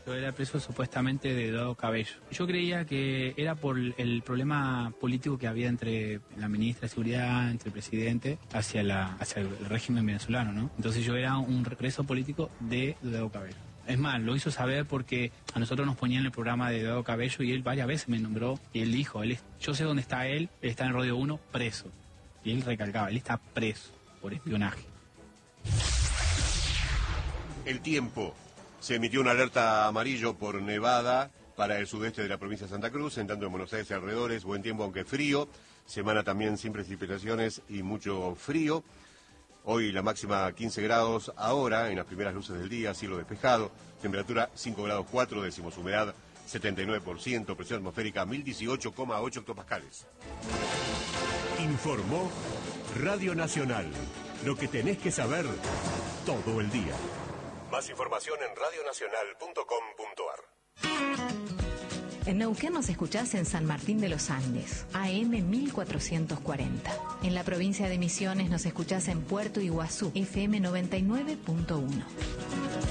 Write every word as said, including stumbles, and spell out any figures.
Yo era preso supuestamente de Eduardo Cabello. Yo creía que era por el problema político que había entre la ministra de Seguridad, entre el presidente, hacia, la, hacia el régimen venezolano, ¿no? Entonces yo era un preso político de Eduardo Cabello. Es más, lo hizo saber porque a nosotros nos ponían el programa de Eduardo Cabello y él varias veces me nombró y él dijo, él es, yo sé dónde está él, él está en Radio uno preso. Y él recalcaba, él está preso por espionaje. El tiempo. Se emitió una alerta amarillo por nevada para el sudeste de la provincia de Santa Cruz, en tanto en Buenos Aires y alrededores, buen tiempo aunque frío, semana también sin precipitaciones y mucho frío. Hoy la máxima quince grados, ahora en las primeras luces del día, cielo despejado, temperatura cinco grados cuatro, décimos humedad setenta y nueve por ciento, presión atmosférica mil dieciocho coma ocho hectopascales. Informó Radio Nacional, lo que tenés que saber todo el día. Más información en radionacional punto com punto ar. En Neuquén nos escuchás en San Martín de los Andes, A M mil cuatrocientos cuarenta. En la provincia de Misiones nos escuchás en Puerto Iguazú, F M noventa y nueve punto uno.